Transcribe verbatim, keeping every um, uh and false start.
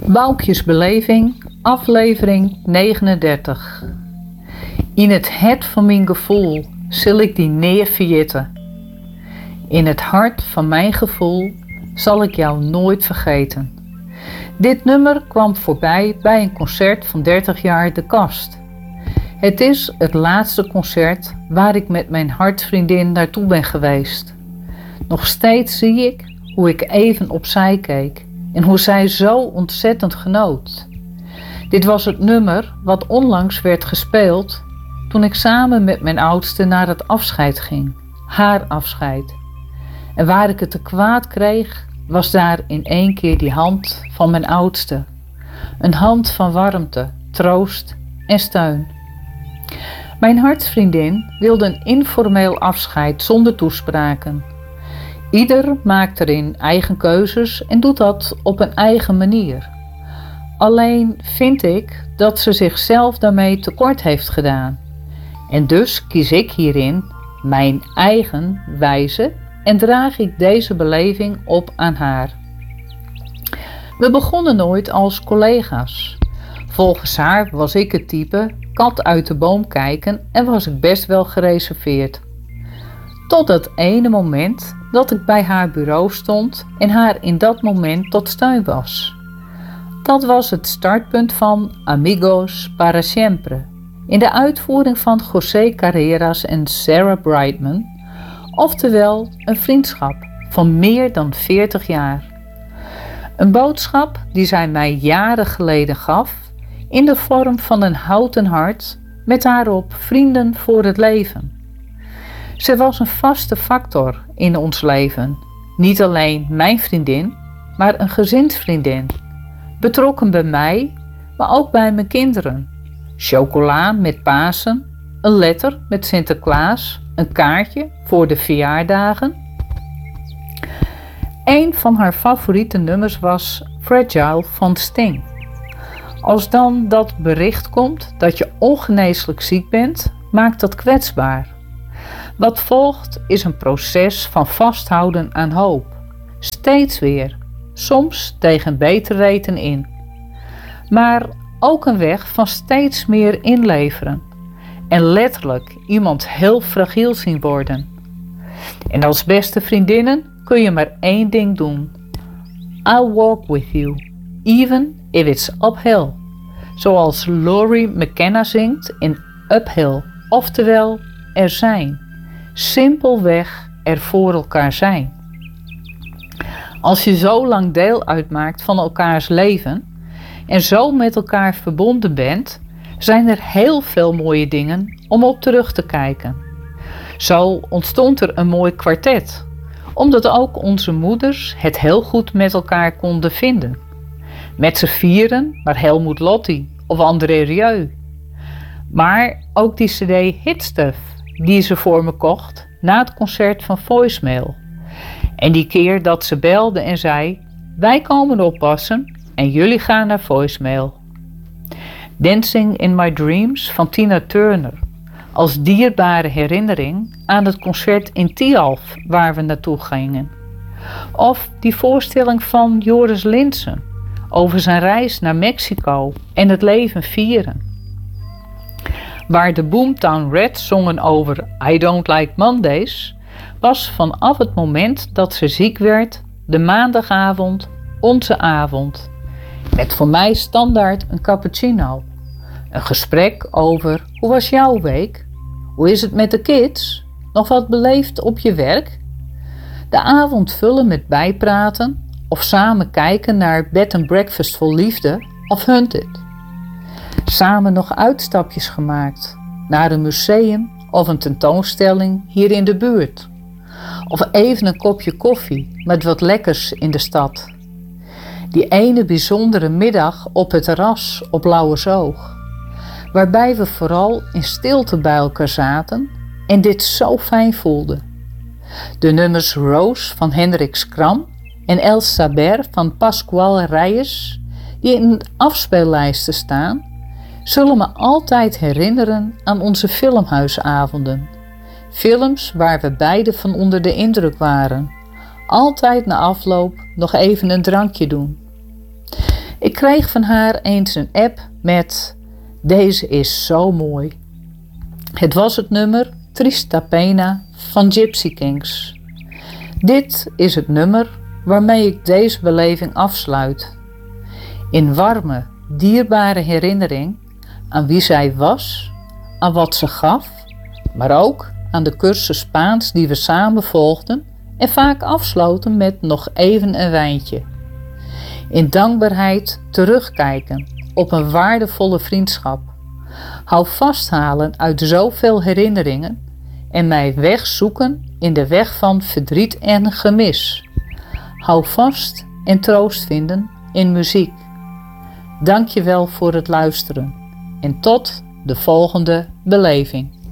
Boukjes Beleving, aflevering negenendertig. In het hart van mijn gevoel zal ik die neer verjitten. In het hart van mijn gevoel zal ik jou nooit vergeten. Dit nummer kwam voorbij bij een concert van dertig jaar De Kast. Het is het laatste concert waar ik met mijn hartvriendin naartoe ben geweest. Nog steeds zie ik hoe ik even opzij keek en hoe zij zo ontzettend genoot. Dit was het nummer wat onlangs werd gespeeld toen ik samen met mijn oudste naar het afscheid ging, haar afscheid. En waar ik het te kwaad kreeg, was daar in één keer die hand van mijn oudste. Een hand van warmte, troost en steun. Mijn hartsvriendin wilde een informeel afscheid zonder toespraken. Ieder maakt erin eigen keuzes en doet dat op een eigen manier. Alleen vind ik dat ze zichzelf daarmee tekort heeft gedaan. En dus kies ik hierin mijn eigen wijze en draag ik deze beleving op aan haar. We begonnen nooit als collega's. Volgens haar was ik het type kat uit de boom kijken en was ik best wel gereserveerd. Tot dat ene moment dat ik bij haar bureau stond en haar in dat moment tot steun was. Dat was het startpunt van Amigos para Siempre, in de uitvoering van José Carreras en Sarah Brightman, oftewel een vriendschap van meer dan veertig jaar. Een boodschap die zij mij jaren geleden gaf in de vorm van een houten hart met daarop vrienden voor het leven. Ze was een vaste factor in ons leven. Niet alleen mijn vriendin, maar een gezinsvriendin. Betrokken bij mij, maar ook bij mijn kinderen. Chocola met Pasen, een letter met Sinterklaas, een kaartje voor de verjaardagen. Een van haar favoriete nummers was Fragile van Sting. Als dan dat bericht komt dat je ongeneeslijk ziek bent, maakt dat kwetsbaar. Wat volgt is een proces van vasthouden aan hoop. Steeds weer, soms tegen beter weten in. Maar ook een weg van steeds meer inleveren. En letterlijk iemand heel fragiel zien worden. En als beste vriendinnen kun je maar één ding doen. I'll walk with you, even if it's uphill. Zoals Laurie McKenna zingt in Uphill, oftewel er zijn. Simpelweg er voor elkaar zijn. Als je zo lang deel uitmaakt van elkaars leven en zo met elkaar verbonden bent, zijn er heel veel mooie dingen om op terug te kijken. Zo ontstond er een mooi kwartet, omdat ook onze moeders het heel goed met elkaar konden vinden. Met z'n vieren naar Helmut Lotti of André Rieu. Maar ook die cd Hitstuff die ze voor me kocht na het concert van Voicemail. En die keer dat ze belde en zei, wij komen oppassen en jullie gaan naar Voicemail. Dancing in My Dreams van Tina Turner, als dierbare herinnering aan het concert in Tialf waar we naartoe gingen. Of die voorstelling van Joris Linssen over zijn reis naar Mexico en het leven vieren. Waar de Boomtown Rats zongen over I Don't Like Mondays, was vanaf het moment dat ze ziek werd, de maandagavond onze avond. Met voor mij standaard een cappuccino. Een gesprek over hoe was jouw week? Hoe is het met de kids? Nog wat beleefd op je werk? De avond vullen met bijpraten of samen kijken naar Bed and Breakfast vol liefde of Hunted. Samen nog uitstapjes gemaakt naar een museum of een tentoonstelling hier in de buurt. Of even een kopje koffie met wat lekkers in de stad. Die ene bijzondere middag op het terras op Lauwersoog, waarbij we vooral in stilte bij elkaar zaten en dit zo fijn voelden. De nummers Rose van Hendrik Skram en El Saber van Pascual Reyes, die in de afspeellijsten staan, zullen me altijd herinneren aan onze filmhuisavonden. Films waar we beiden van onder de indruk waren. Altijd na afloop nog even een drankje doen. Ik kreeg van haar eens een app met: deze is zo mooi. Het was het nummer Trista Pena van Gypsy Kings. Dit is het nummer waarmee ik deze beleving afsluit. In warme, dierbare herinnering aan wie zij was, aan wat ze gaf, maar ook aan de cursus Spaans die we samen volgden en vaak afsloten met nog even een wijntje. In dankbaarheid terugkijken op een waardevolle vriendschap. Hou vasthalen uit zoveel herinneringen en mij wegzoeken in de weg van verdriet en gemis. Hou vast en troost vinden in muziek. Dank je wel voor het luisteren en tot de volgende beleving.